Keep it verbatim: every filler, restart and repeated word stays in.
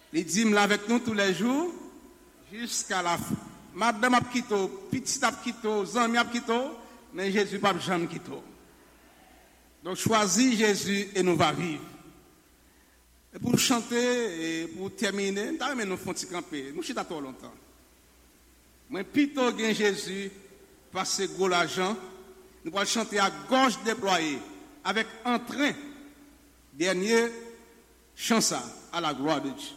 Il dit là avec nous tous les jours jusqu'à la fin. Madame a quitté, petit a quitté, zami a quitté, mais Jésus pas jamais quitté. Donc choisis Jésus et nous va vivre. Et pour chanter et pour terminer, nous allons nous faire camper. Nous chita trop longtemps. Mais plutôt que Jésus passer gros l'argent, nous allons chanter à gorge déployée avec entrain. Dernier chant ça à la gloire de Dieu.